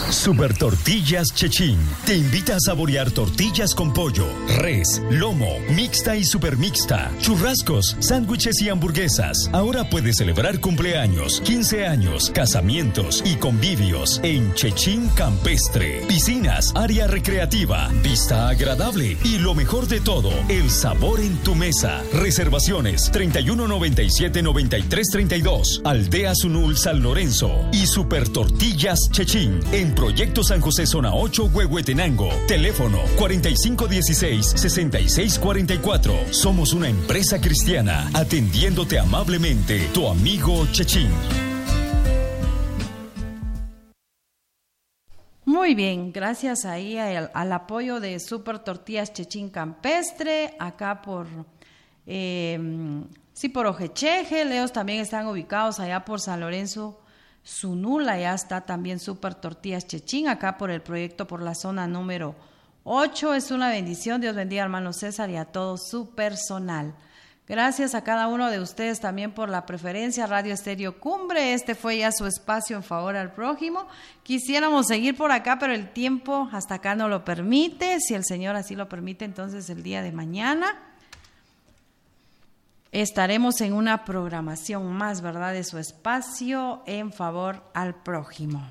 Super Tortillas Chechín te invita a saborear tortillas con pollo, res, lomo, mixta y super mixta, churrascos, sándwiches y hamburguesas. Ahora puedes celebrar cumpleaños, 15 años, casamientos y convivios en Chechín Campestre. Piscinas, área recreativa, vista agradable y lo mejor de todo, el sabor en tu mesa. Reservaciones 3197-9332, Aldea Sunul San Lorenzo y Super Tortillas Chechín en Proyecto San José Zona 8 Huehuetenango. Teléfono 4516-6644. Somos una empresa cristiana atendiéndote amablemente. Tu amigo Chechín. Muy bien, gracias ahí al apoyo de Super Tortillas Chechín Campestre, acá por Ojecheje. Ellos también están ubicados allá por San Lorenzo Sunul, allá está también Super Tortillas Chechín, acá por el proyecto por la zona número 8. Es una bendición, Dios bendiga a hermano César y a todo su personal. Gracias a cada uno de ustedes también por la preferencia. Radio Estéreo Cumbre, este fue ya su espacio en favor al prójimo. Quisiéramos seguir por acá, pero el tiempo hasta acá no lo permite. Si el Señor así lo permite, entonces el día de mañana estaremos en una programación más, ¿verdad?, de su espacio en favor al prójimo.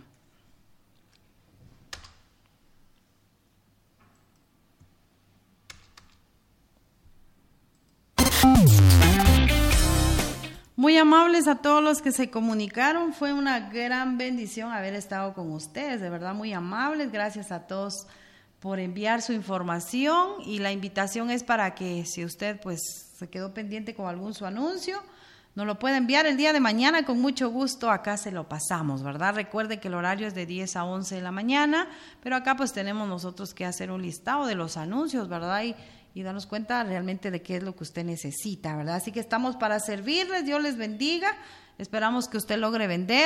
Muy amables a todos los que se comunicaron, fue una gran bendición haber estado con ustedes, de verdad muy amables. Gracias a todos por enviar su información y la invitación es para que si usted pues se quedó pendiente con algún su anuncio, nos lo puede enviar el día de mañana, con mucho gusto acá se lo pasamos, ¿verdad? Recuerde que el horario es de 10 a 11 de la mañana, pero acá pues tenemos nosotros que hacer un listado de los anuncios, ¿verdad? Y darnos cuenta realmente de qué es lo que usted necesita, ¿verdad? Así que estamos para servirles, Dios les bendiga, esperamos que usted logre vender.